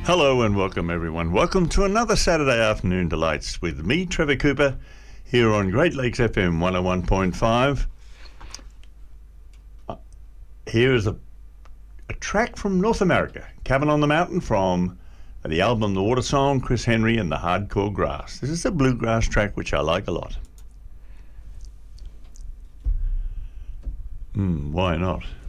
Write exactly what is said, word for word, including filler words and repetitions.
Hello and welcome everyone. Welcome to another Saturday Afternoon Delights with me, Trevor Cooper, here on Great Lakes F M one oh one point five. Uh, here is a, a track from North America, Cabin on the Mountain, from the album The Water Song, Chris Henry and the Hardcore Grass. This is a bluegrass track which I like a lot. Hmm, why not?